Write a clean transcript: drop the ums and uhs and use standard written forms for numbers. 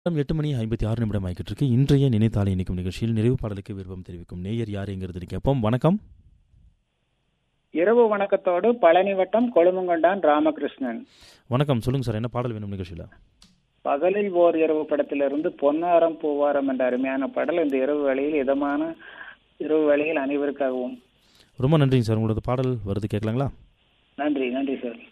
8:56 ஆகிட்டு இருக்கு. இன்றைய நினைத்தாலே இணைக்கும் நிகழ்ச்சியில் நிறைவு பாடலுக்கு விருப்பம் தெரிவிக்கும் நேயர் யாருங்கிறது கேட்போம். வணக்கம். இரவு வணக்கத்தோடு பழனி வட்டம் கொழுமங்கொண்டான் ராமகிருஷ்ணன். வணக்கம், சொல்லுங்க சார், என்ன பாடல் வேணும் நிகழ்ச்சியில்? பகலில் ஓர் இரவு படத்திலிருந்து பொன்னாரம் பூவாரம் என்ற அருமையான பாடல் இந்த இரவு வேளையில் இதமான இரவு வேளையில் அனைவருக்காகவும். ரொம்ப நன்றிங்க சார். உங்களோட பாடல் வருது, கேட்கலாங்களா? நன்றி சார்.